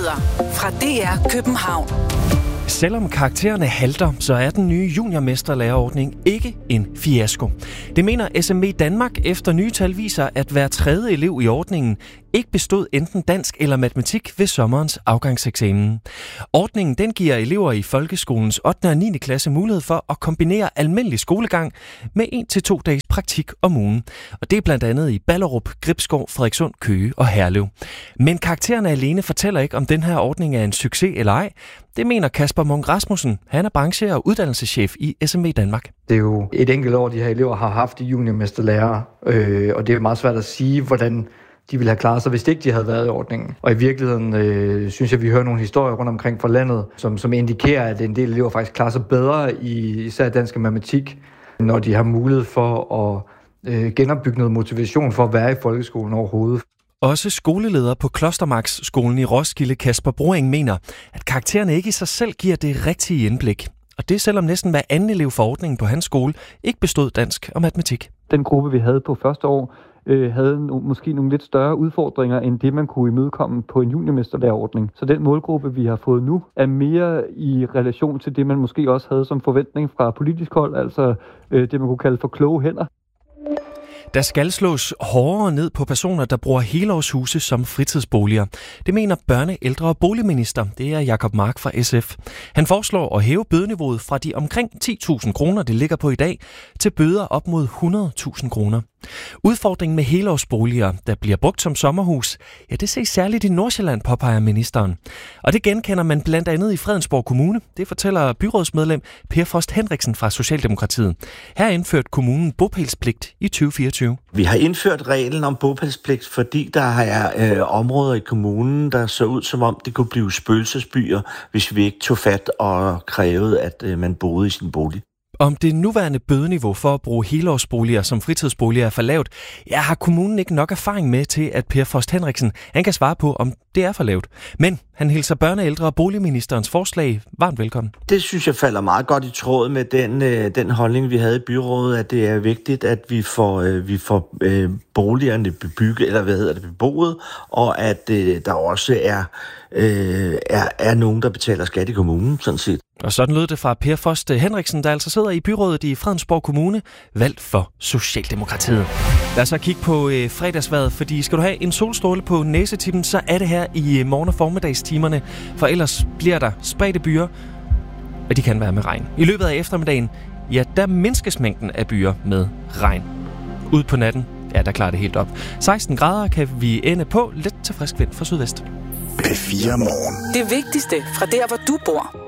Nyheder fra DR København. Selvom karaktererne halter, så er den nye juniormesterlærerordning ikke en fiasko. Det mener SMV Danmark efter nye tal viser, at hver tredje elev i ordningen ikke bestod enten dansk eller matematik ved sommerens afgangseksamen. Ordningen den giver elever i folkeskolens 8. og 9. klasse mulighed for at kombinere almindelig skolegang med 1 til 2 dages praktik om ugen. Og det er blandt andet i Ballerup, Gribskov, Frederikssund, Køge og Herlev. Men karaktererne alene fortæller ikke, om den her ordning er en succes eller ej. Det mener Kasper Munk Rasmussen. Han er branche- og uddannelseschef i SMV Danmark. Det er jo et enkelt år, de her elever har haft i juniormesterlærer, og det er meget svært at sige, hvordan de ville have klaret sig, hvis ikke de havde været i ordningen. Og i virkeligheden synes jeg, vi hører nogle historier rundt omkring fra landet, som indikerer, at en del elever faktisk klarer sig bedre i især dansk og matematik, når de har mulighed for at genopbygge noget motivation for at være i folkeskolen overhovedet. Også skoleleder på Klostermarksskolen i Roskilde, Kasper Broing, mener, at karaktererne ikke i sig selv giver det rigtige indblik. Og det selvom næsten hver anden elev for ordningen på hans skole ikke bestod dansk og matematik. Den gruppe, vi havde på første år, havde måske nogle lidt større udfordringer, end det man kunne imødekomme på en juniormesterlærerordning. Så den målgruppe, vi har fået nu, er mere i relation til det, man måske også havde som forventning fra politisk hold, altså det, man kunne kalde for kloge hænder. Der skal slås hårdere ned på personer, der bruger helårshuse som fritidsboliger. Det mener børne-, ældre- og boligminister. Det er Jacob Mark fra SF. Han foreslår at hæve bødeniveauet fra de omkring 10.000 kroner, det ligger på i dag, til bøder op mod 100.000 kroner. Udfordringen med helårsboliger, der bliver brugt som sommerhus, ja, det ses særligt i Nordsjælland, påpeger ministeren. Og det genkender man blandt andet i Fredensborg Kommune. Det fortæller byrådsmedlem Per Frost Henriksen fra Socialdemokratiet. Her indførte kommunen bopælspligt i 2024. Vi har indført reglen om bopælspligt, fordi der er områder i kommunen, der så ud som om det kunne blive spøgelsesbyer, hvis vi ikke tog fat og krævede, at man boede i sin bolig. Om det nuværende bødeniveau for at bruge helårsboliger som fritidsboliger er for lavt, har kommunen ikke nok erfaring med til, at Per Frost Henriksen han kan svare på, om det er for lavt. Men han hilser børne-, ældre- og boligministerens forslag varmt velkommen. Det synes jeg falder meget godt i tråd med den holdning, vi havde i byrådet, at det er vigtigt, at vi får boligerne beboet, og at der også er nogen, der betaler skat i kommunen, sådan set. Og sådan lød det fra Per Frost Henriksen, der altså sidder i byrådet i Fredensborg Kommune, valgt for Socialdemokratiet. Lad os så kigge på fredagsvejret, fordi skal du have en solstråle på næsetippen, så er det her i morgen- og formiddagstimerne, for ellers bliver der spredte byer, og de kan være med regn. I løbet af eftermiddagen, ja, der mindskes mængden af byer med regn. Ud på natten, ja, der klarer det helt op. 16 grader kan vi ende på, lidt til frisk vind fra sydvest. P4 Morgen. Det vigtigste fra der, hvor du bor.